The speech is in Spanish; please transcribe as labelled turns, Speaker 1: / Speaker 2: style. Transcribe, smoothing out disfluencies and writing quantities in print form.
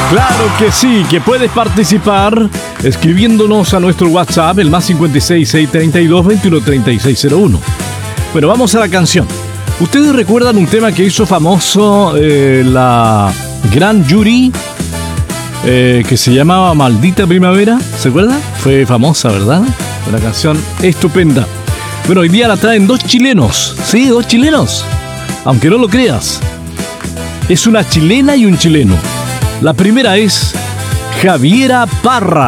Speaker 1: Claro que sí, que puedes participar escribiéndonos a nuestro WhatsApp, el más 56 632 21 3601. Bueno, vamos a la canción. ¿Ustedes recuerdan un tema que hizo famoso la gran Yuri? Que se llamaba Maldita Primavera, ¿se acuerdan? Fue famosa, ¿verdad? Una canción estupenda. Bueno, hoy día la traen dos chilenos, ¿sí? Dos chilenos, aunque no lo creas. Es una chilena y un chileno. La primera es Javiera Parra.